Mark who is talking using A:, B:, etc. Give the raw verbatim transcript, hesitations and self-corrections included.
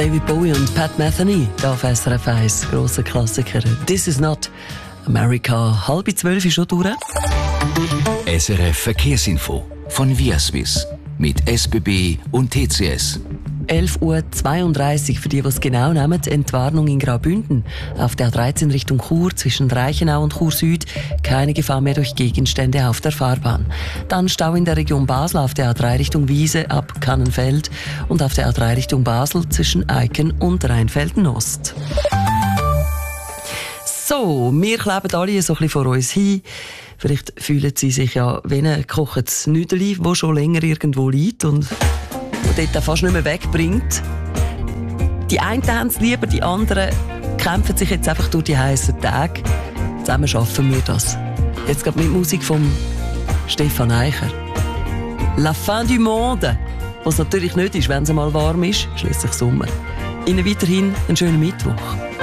A: David Bowie und Pat Metheny, da auf S R F eins, grosser Klassiker. This is not America. Halb zwölf ist schon durch.
B: S R F Verkehrsinfo von Viaswiss mit S B B und T C S.
A: elf Uhr zweiunddreißig für die, die es genau nehmen. Entwarnung in Graubünden. Auf der A dreizehn Richtung Chur zwischen Reichenau und Chur Süd. Keine Gefahr mehr durch Gegenstände auf der Fahrbahn. Dann Stau in der Region Basel auf der A drei Richtung Wiese ab Kannenfeld und auf der A drei Richtung Basel zwischen Eiken und Rheinfelden Ost. So, wir kleben alle so ein bisschen vor uns hin. Vielleicht fühlen Sie sich ja wie ein gekochtes Nüdeli, das schon länger irgendwo liegt und dort auch fast nicht mehr wegbringt. Die einen haben es lieber, die anderen kämpfen sich jetzt einfach durch die heißen Tage. Zusammen schaffen wir das. Jetzt gerade mit Musik von Stefan Eicher. La fin du monde. Was natürlich nicht ist, wenn es mal warm ist, schliesslich Sommer. Ihnen weiterhin einen schönen Mittwoch.